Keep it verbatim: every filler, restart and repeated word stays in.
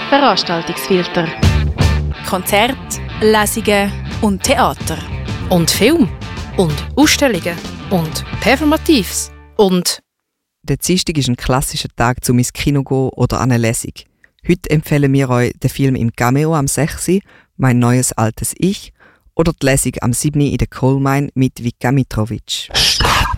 Veranstaltungsfilter. Konzerte, Lesungen und Theater. Und Film. Und Ausstellungen. Und Performatives. Und... Der Dienstag ist ein klassischer Tag, um ins Kino zu gehen oder an eine Lesung. Heute empfehlen wir euch den Film im Cameo am sechs Uhr, «Mein neues altes Ich», oder die Lesung am sieben Uhr in der Coal Mine mit Vika Mitrovic. Stadt